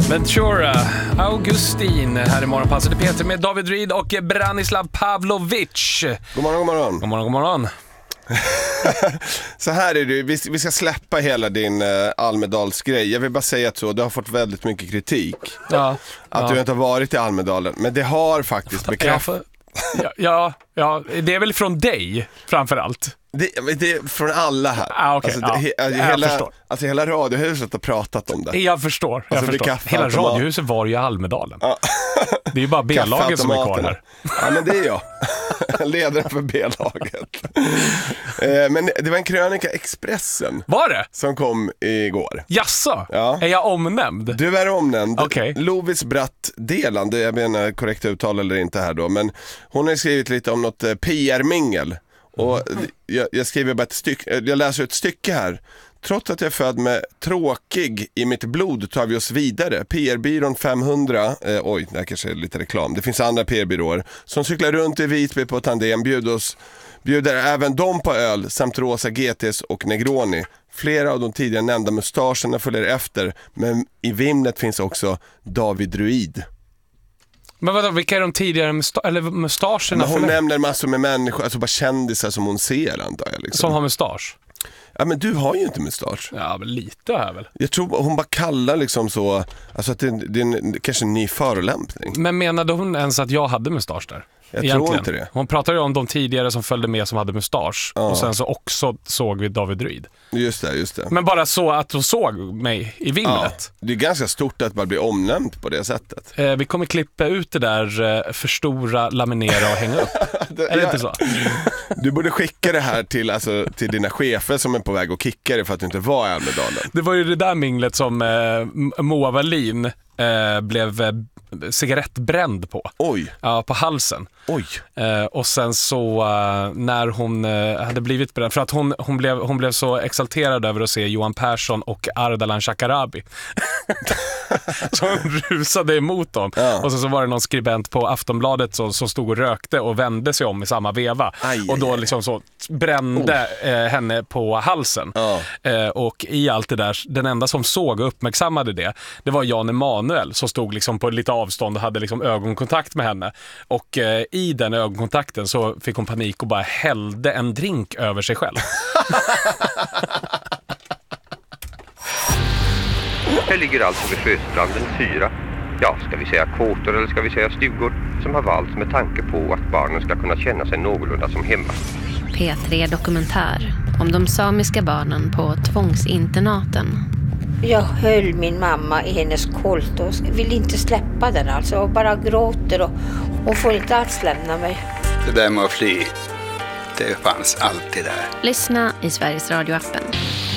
Ventura, Augustin här i morgonpasset. Det är Peter med David Reed och Branislav Pavlovic. God morgon, god morgon. God morgon, god morgon. Så här är det, vi ska släppa hela din Almedalsgrej. Jag vill bara säga att du har fått väldigt mycket kritik. Ja, att du inte har varit i Almedalen. Men det har faktiskt bekräftat. Ja, det är väl från dig framförallt. Det är från alla här. Okay, hela radiohuset har pratat om det. Jag förstår. Hela radiohuset var ju i Almedalen. Ja. Det är ju bara B-laget som är kvar här. Ja, men det är jag. Ledare för B-laget. Men det var en krönika Expressen. Var det? Som kom igår. Jasså? Ja. Är jag omnämnd? Du är omnämnd. Okay. Lovis Bratt delande, jag menar korrekt uttal eller inte här då. Men hon har skrivit lite om något PR-mingel. Och jag skriver bara jag läser ett stycke här. Trots att jag är född med tråkig i mitt blod tar vi oss vidare. PR-byrån 500, det här kanske är lite reklam. Det finns andra PR-byråer som cyklar runt i Visby på tandem, bjuder även dem på öl samt rosa GTs och Negroni. Flera av de tidigare nämnda mustascherna följer efter, men i vimlet finns också David Druid. Men vadå, vilka är de tidigare mustascherna? Hon nämner massor med människor, alltså bara kändisar som hon ser, antar jag. Liksom. Som har mustasch? Ja, men du har ju inte mustasch. Ja, men lite här väl. Jag tror hon bara kallar liksom så, alltså att det är kanske en ny förolämpning. Men menade hon ens att jag hade mustasch där? Jag tror inte det. Hon pratade ju om de tidigare som följde med som hade mustasch. Ja. Och sen så också såg vi David Reed. Just det. Men bara så att hon såg mig i vimlet. Ja, det är ganska stort att bara bli omnämnd på det sättet. Vi kommer klippa ut det där förstora, laminera och hänga upp. Är det inte så? Du borde skicka det här till dina chefer som är på väg att kicka det för att du inte var i Almedalen. Det var ju det där minglet som Moa Wallin blev cigarettbränd på. Oj. Ja, på halsen. Oj. Och sen så när hon hade blivit bränd, för att hon blev så exalterad över att se Johan Persson och Ardalan Shekarabi. Så hon rusade emot dem. Ja. Och så var det någon skribent på Aftonbladet som stod och rökte och vände sig om i samma veva. Och då liksom så brände henne på halsen. Ja. Och i allt det där, den enda som såg och uppmärksammade det var Jan Emanuel som stod liksom på lite avstånd och hade liksom ögonkontakt med henne. Och i den ögonkontakten så fick hon panik och bara hällde en drink över sig själv. Det ligger alltså vid Sjöstranden 4, ska vi säga kåtor eller ska vi säga stugor, som har valts med tanke på att barnen ska kunna känna sig någorlunda som hemma. P3 Dokumentär om de samiska barnen på tvångsinternaten. Jag höll min mamma i hennes kolt och vill inte släppa den alltså, och bara gråter och hon får inte alls lämna mig. Det där med att fly, det fanns alltid där. Lyssna i Sveriges Radio-appen.